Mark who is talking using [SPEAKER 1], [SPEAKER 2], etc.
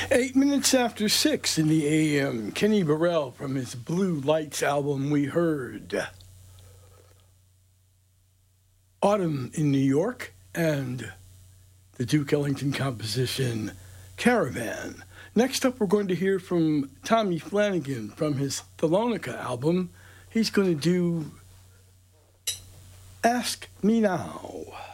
[SPEAKER 1] 8 minutes after 6 in the AM, Kenny Burrell from his Blue Lights album, we heard Autumn in New York and the Duke Ellington composition Caravan. Next up, we're going to hear from Tommy Flanagan from his Thalonica album. He's going to do Ask Me Now.